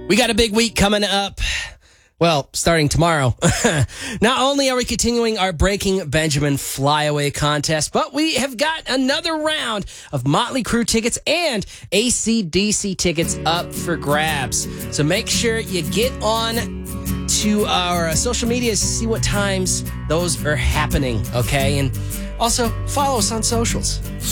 We got a big week coming up. Well, starting tomorrow. Not only are we continuing our Breaking Benjamin Flyaway contest, but we have got another round of Motley Crue tickets and AC/DC tickets up for grabs. So make sure you get on to our social media to see what times those are happening, okay? And also follow us on socials.